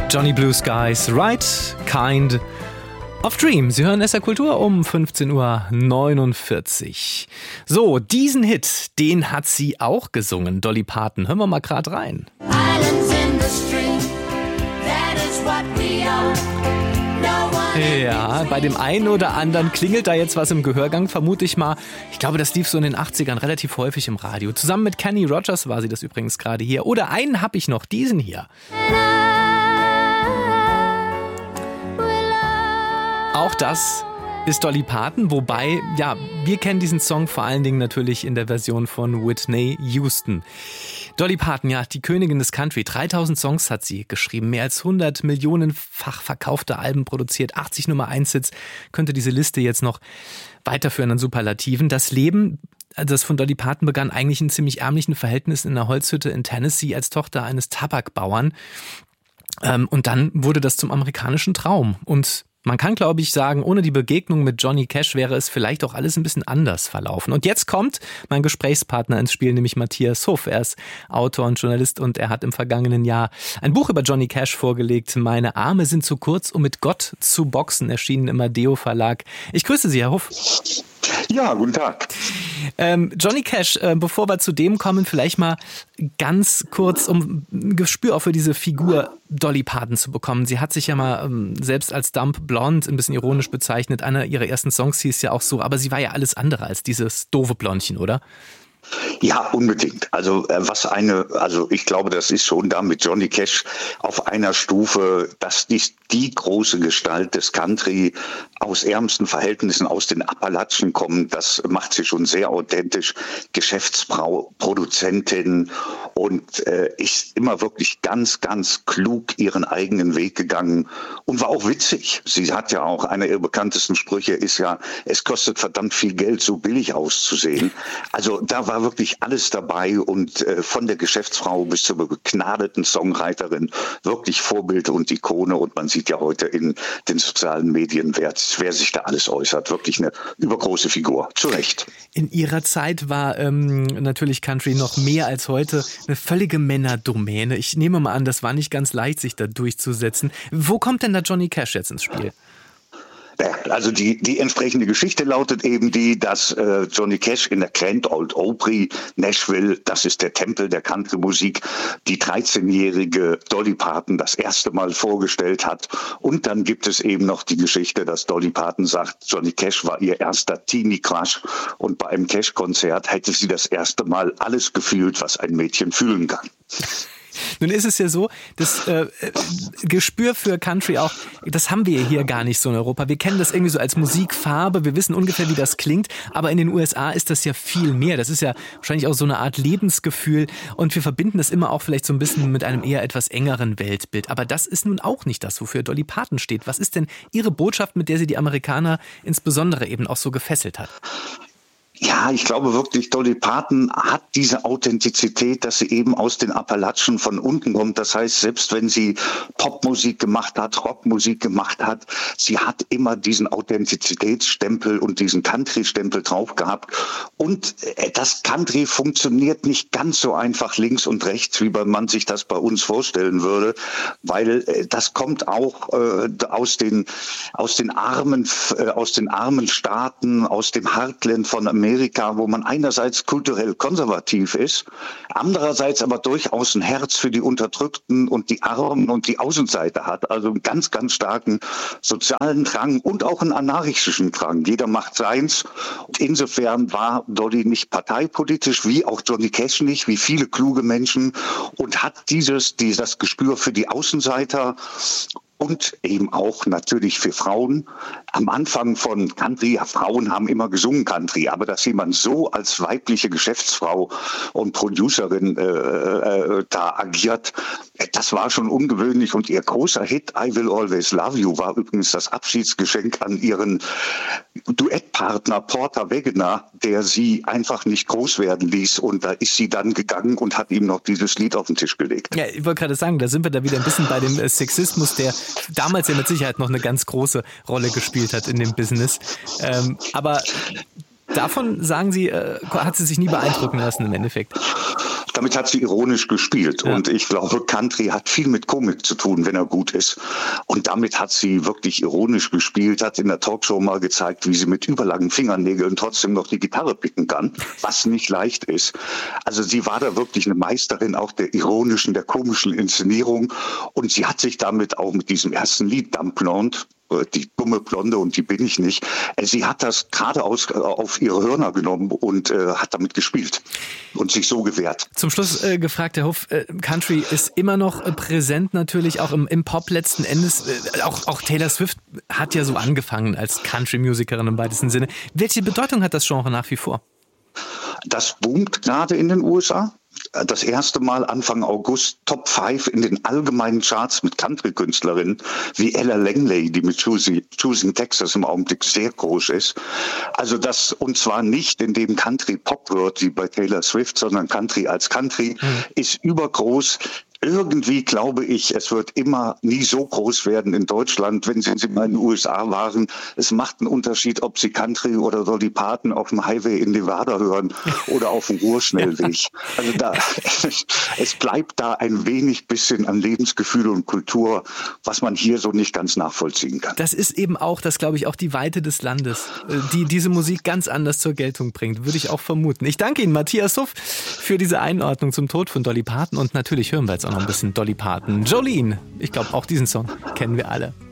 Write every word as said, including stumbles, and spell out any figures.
Johnny Blue Skies, Right Kind of Dream. Sie hören S R Kultur um fünfzehn Uhr neunundvierzig. So, diesen Hit, den hat sie auch gesungen, Dolly Parton. Hören wir mal gerade rein. Islands in the stream, that is what we are. Ja, bei dem einen oder anderen klingelt da jetzt was im Gehörgang, vermute ich mal. Ich glaube, das lief so in den achtzigern relativ häufig im Radio. Zusammen mit Kenny Rogers war sie das übrigens gerade hier. Oder einen habe ich noch, diesen hier. Auch das ist Dolly Parton, wobei, ja, wir kennen diesen Song vor allen Dingen natürlich in der Version von Whitney Houston. Dolly Parton, ja, die Königin des Country. dreitausend Songs hat sie geschrieben, mehr als hundert Millionenfach verkaufte Alben produziert, achtzig Nummer eins Hits. Könnte diese Liste jetzt noch weiterführen an Superlativen. Das Leben, das von Dolly Parton begann, eigentlich in ziemlich ärmlichen Verhältnissen in einer Holzhütte in Tennessee als Tochter eines Tabakbauern. Und dann wurde das zum amerikanischen Traum. Und man kann, glaube ich, sagen, ohne die Begegnung mit Johnny Cash wäre es vielleicht auch alles ein bisschen anders verlaufen. Und jetzt kommt mein Gesprächspartner ins Spiel, nämlich Matthias Huff. Er ist Autor und Journalist und er hat im vergangenen Jahr ein Buch über Johnny Cash vorgelegt. Meine Arme sind zu kurz, um mit Gott zu boxen, erschienen im Adeo Verlag. Ich grüße Sie, Herr Huff. Ja, guten Tag. Ähm, Johnny Cash, äh, bevor wir zu dem kommen, vielleicht mal ganz kurz, um ein Gespür auch für diese Figur Dolly Parton zu bekommen. Sie hat sich ja mal ähm, selbst als Dumb Blonde ein bisschen ironisch bezeichnet. Einer ihrer ersten Songs hieß ja auch so, aber sie war ja alles andere als dieses doofe Blondchen, oder? Ja, unbedingt. Also äh, was eine, also ich glaube, das ist schon da mit Johnny Cash auf einer Stufe, dass die, die große Gestalt des Country aus ärmsten Verhältnissen, aus den Appalachen kommt. Das macht sie schon sehr authentisch. Geschäftsfrau, Produzentin und äh, ist immer wirklich ganz, ganz klug ihren eigenen Weg gegangen und war auch witzig. Sie hat ja auch, einer ihrer bekanntesten Sprüche ist ja, es kostet verdammt viel Geld, so billig auszusehen. Also da war wirklich alles dabei und äh, von der Geschäftsfrau bis zur begnadeten Songwriterin wirklich Vorbild und Ikone. Und man sieht ja heute in den sozialen Medien, wer, wer sich da alles äußert. Wirklich eine übergroße Figur. Zu Recht. In ihrer Zeit war ähm, natürlich Country noch mehr als heute eine völlige Männerdomäne. Ich nehme mal an, das war nicht ganz leicht, sich da durchzusetzen. Wo kommt denn da Johnny Cash jetzt ins Spiel? Also die, die entsprechende Geschichte lautet eben die, dass äh, Johnny Cash in der Grand Ole Opry, Nashville, das ist der Tempel der Country-Musik, die dreizehnjährige Dolly Parton das erste Mal vorgestellt hat. Und dann gibt es eben noch die Geschichte, dass Dolly Parton sagt, Johnny Cash war ihr erster Teenie-Crush und bei einem Cash-Konzert hätte sie das erste Mal alles gefühlt, was ein Mädchen fühlen kann. Nun ist es ja so, das äh, Gespür für Country auch, das haben wir hier gar nicht so in Europa. Wir kennen das irgendwie so als Musikfarbe, wir wissen ungefähr, wie das klingt, aber in den U S A ist das ja viel mehr. Das ist ja wahrscheinlich auch so eine Art Lebensgefühl und wir verbinden das immer auch vielleicht so ein bisschen mit einem eher etwas engeren Weltbild. Aber das ist nun auch nicht das, wofür Dolly Parton steht. Was ist denn Ihre Botschaft, mit der sie die Amerikaner insbesondere eben auch so gefesselt hat? Ja, ich glaube wirklich, Dolly Parton hat diese Authentizität, dass sie eben aus den Appalachen von unten kommt. Das heißt, selbst wenn sie Popmusik gemacht hat, Rockmusik gemacht hat, sie hat immer diesen Authentizitätsstempel und diesen Country-Stempel drauf gehabt. Und das Country funktioniert nicht ganz so einfach links und rechts, wie man sich das bei uns vorstellen würde, weil das kommt auch äh, aus den, aus den armen, äh, aus den armen Staaten, aus dem Heartland von Amerika. Amerika, wo man einerseits kulturell konservativ ist, andererseits aber durchaus ein Herz für die Unterdrückten und die Armen und die Außenseiter hat. Also einen ganz, ganz starken sozialen Drang und auch einen anarchischen Drang. Jeder macht seins. Und insofern war Dolly nicht parteipolitisch, wie auch Johnny Cash nicht, wie viele kluge Menschen und hat dieses, dieses Gespür für die Außenseiter und eben auch natürlich für Frauen. Am Anfang von Country, ja, Frauen haben immer gesungen Country, aber dass jemand so als weibliche Geschäftsfrau und Producerin äh, äh, da agiert, das war schon ungewöhnlich. Und ihr großer Hit I Will Always Love You war übrigens das Abschiedsgeschenk an ihren Duettpartner Porter Wagoner, der sie einfach nicht groß werden ließ. Und da ist sie dann gegangen und hat ihm noch dieses Lied auf den Tisch gelegt. Ja, ich wollte gerade sagen, da sind wir da wieder ein bisschen bei dem Sexismus, der damals ja mit Sicherheit noch eine ganz große Rolle gespielt hat in dem Business. Ähm, aber davon, sagen Sie, äh, hat sie sich nie beeindrucken lassen im Endeffekt? Damit hat sie ironisch gespielt. Ja. Und ich glaube, Country hat viel mit Komik zu tun, wenn er gut ist. Und damit hat sie wirklich ironisch gespielt, hat in der Talkshow mal gezeigt, wie sie mit überlangen Fingernägeln trotzdem noch die Gitarre picken kann, was nicht leicht ist. Also sie war da wirklich eine Meisterin auch der ironischen, der komischen Inszenierung. Und sie hat sich damit auch mit diesem ersten Lied, Dumb Blonde, die dumme Blonde und die bin ich nicht. Sie hat das geradeaus auf ihre Hörner genommen und äh, hat damit gespielt und sich so gewehrt. Zum Schluss äh, gefragt, Herr Huff, äh, Country ist immer noch äh, präsent natürlich, auch im, im Pop letzten Endes. Äh, auch, auch Taylor Swift hat ja so angefangen als Country-Musikerin im weitesten Sinne. Welche Bedeutung hat das Genre nach wie vor? Das boomt gerade in den U S A. Das erste Mal Anfang August Top fünf in den allgemeinen Charts mit Country-Künstlerinnen wie Ella Langley, die mit Choosing, Choosing Texas im Augenblick sehr groß ist. Also das, und zwar nicht in dem Country Pop wird wie bei Taylor Swift, sondern Country als Country mhm. ist übergroß. Irgendwie glaube ich, es wird immer nie so groß werden in Deutschland, wenn Sie mal in den U S A waren. Es macht einen Unterschied, ob Sie Country oder Dolly Parton auf dem Highway in Nevada hören oder auf dem Ruhrschnellweg. Also da, es bleibt da ein wenig bisschen an Lebensgefühl und Kultur, was man hier so nicht ganz nachvollziehen kann. Das ist eben auch, das glaube ich, auch die Weite des Landes, die diese Musik ganz anders zur Geltung bringt, würde ich auch vermuten. Ich danke Ihnen, Matthias Huff, für diese Einordnung zum Tod von Dolly Parton und natürlich hören wir jetzt auch noch ein bisschen Dolly Parton. Jolene, ich glaube, auch diesen Song kennen wir alle.